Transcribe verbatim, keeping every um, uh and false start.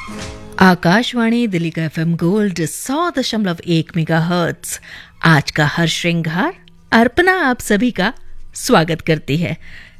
आकाशवाणी दिल्ली का FM gold सौ दशमलव एक मेगा हर्ट्ज। आज का हर श्रृंगार अर्पणा आप सभी का स्वागत करती है।